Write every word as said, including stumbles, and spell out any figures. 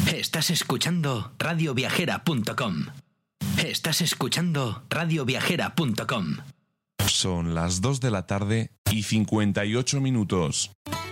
Estás escuchando radio viajera punto com. Estás escuchando radio viajera punto com. Son las dos de la tarde y cincuenta y ocho minutos.